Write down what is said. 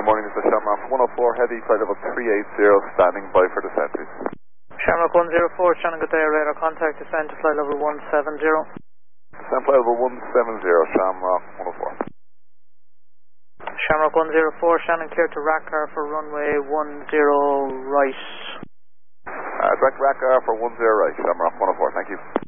Good morning, this is Shamrock 104 Heavy, flight level 380, standing by for descent, please. Shamrock 104, Shannon, good day, radar contact, descent to flight level 170. Descent flight level 170, Shamrock 104. Shamrock 104, Shannon, clear to Rackar for runway 10 right. Direct Rackar for 10 right, Shamrock 104, thank you.